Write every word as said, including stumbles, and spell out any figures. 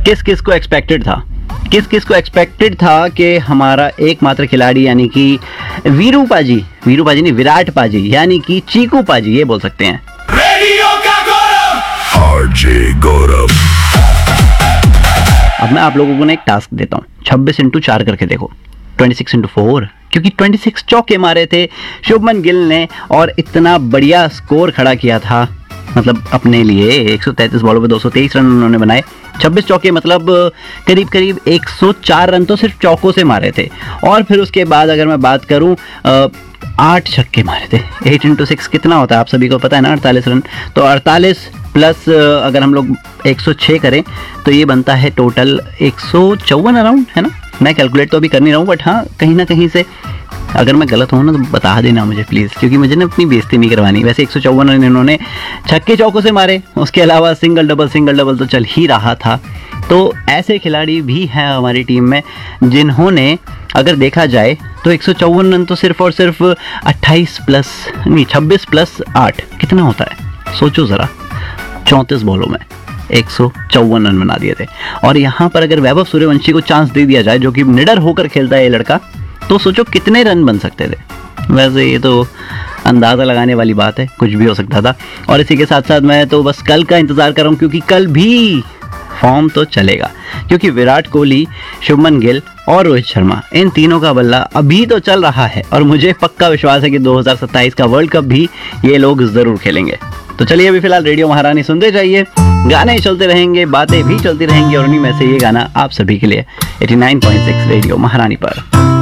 किस किस को एक्सपेक्टेड था किस किस को एक्सपेक्टेड था कि हमारा एकमात्र खिलाड़ी यानी कि वीरू पाजी वीरू पाजी नहीं विराट पाजी यानी कि चीकू पाजी, ये बोल सकते हैं रेडियो का गौरव आरजे गौरव। अब मैं आप लोगों को ना एक टास्क देता हूँ, छब्बीस इंटू चार करके देखो, छब्बीस इंटू फोर, क्योंकि छब्बीस चौके मारे थे शुभमन गिल ने और इतना बढ़िया स्कोर खड़ा किया था, मतलब अपने लिए एक सौ तैंतीस बॉलों पे दो सौ तेईस रन उन्होंने बनाए। छब्बीस चौके मतलब करीब करीब एक सौ चार रन तो सिर्फ चौकों से मारे थे। और फिर उसके बाद अगर मैं बात करूं, आठ छक्के मारे थे। एट इंटू सिक्स कितना होता है आप सभी को पता है ना, अड़तालीस रन। तो अड़तालीस प्लस अगर हम लोग एक सौ छह करें तो ये बनता है टोटल एक सौ चौवन अराउंड, है ना। मैं कैलकुलेट तो अभी कर नहीं रहा हूँ, बट हाँ कहीं ना कहीं से अगर मैं गलत हूँ ना तो बता देना मुझे प्लीज़, क्योंकि मुझे ना अपनी बेइज्जती नहीं करवानी। वैसे एक सौ चौवन रन इन्होंने छक्के चौकों से मारे, उसके अलावा सिंगल डबल सिंगल डबल तो चल ही रहा था। तो ऐसे खिलाड़ी भी हैं हमारी टीम में जिन्होंने अगर देखा जाए तो एक सौ चौवन रन तो सिर्फ और सिर्फ अट्ठाईस प्लस नहीं छब्बीस प्लस आठ कितना होता है सोचो ज़रा, चौंतीस बॉलों में एक सौ चौवन रन बना दिए थे। और यहाँ पर अगर वैभव सूर्यवंशी को चांस दे दिया जाए, जो कि निडर होकर खेलता है ये लड़का, तो सोचो कितने रन बन सकते थे। वैसे ये तो अंदाज़ा लगाने वाली बात है, कुछ भी हो सकता था। और इसी के साथ साथ मैं तो बस कल का इंतज़ार कर रहा हूँ, क्योंकि कल भी फॉर्म तो चलेगा, क्योंकि विराट कोहली, शुभमन गिल और रोहित शर्मा, इन तीनों का बल्ला अभी तो चल रहा है। और मुझे पक्का विश्वास है कि दो हज़ार सत्ताईस का वर्ल्ड कप भी ये लोग ज़रूर खेलेंगे। तो चलिए अभी फिलहाल रेडियो महारानी सुनते जाइए, गाने चलते रहेंगे, बातें भी चलती रहेंगी, और उन्हीं में से ये गाना आप सभी के लिए नवासी पॉइंट छह रेडियो महारानी पर।